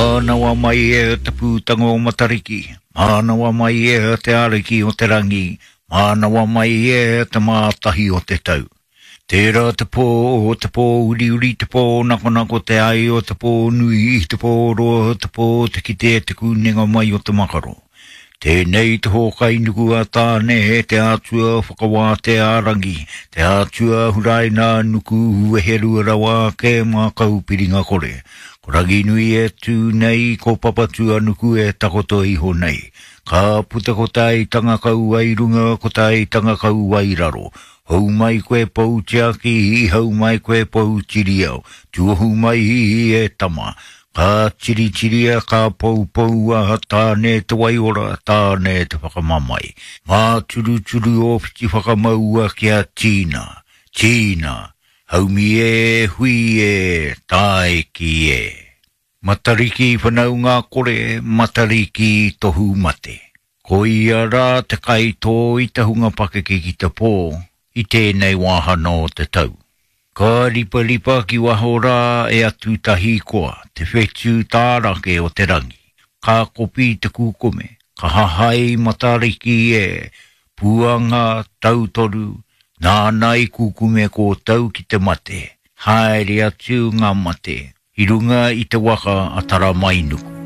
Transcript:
Mana wa mai e te pūtanga o Matariki. Mana wa mai e te ariki o te rangi. Mana wa mai e te mātahi o te tau. Tērā te pō o te pō uri uri te pō nako te ai o te pō nui te pō roa te pō te kite te kūnenga mai o te makaro. Tēnei te hōkai nuku a tāne te atua whakawā te ārangi, te atua hurai nā nuku ueheru rawa ke mā kaupiringa kore. Ko rangi nui e tū nei ko papatua nuku e takoto iho nei. Ka puta ko tai tanga kau ai runga ko tai tanga kau ai raro. Hau mai koe pau tiaki, hau mai koe pau tiriau. Tuahu mai e tama. Ka tiri ka pau a tāne te waiora, tāne te whakamamai. Ngā turu o whiti whakamaua kia Tīna. Tīna, haumi e, hui e, tae ki e. Matariki whanau ngā kore, matariki tohu mate. Ko ia rā te kai tō i te hunga pakeke ki te pō, i tēnei wāhana o te tau. Ka ripa ki waho rā e atu tahi koa, te whetu tārake o te rangi. Ka kopi te kūkome, ka hahai matariki e, puanga tautoru, nānai kūkume ko tau ki te mate, haere atu ngā mate, i runga i te waka atara mai nuku.